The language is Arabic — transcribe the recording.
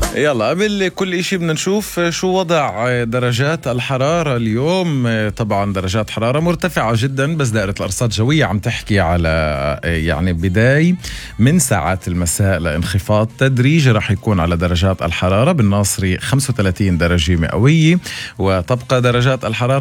يلا قبل كل إشي بدنا نشوف شو وضع درجات الحرارة اليوم. طبعا درجات حرارة مرتفعة جدا، بس دائرة الأرصاد الجوية عم تحكي على يعني بداية من ساعات المساء لانخفاض تدريجي رح يكون على درجات الحرارة. بالناصري 35 درجة مئوية، وتبقى درجات الحرارة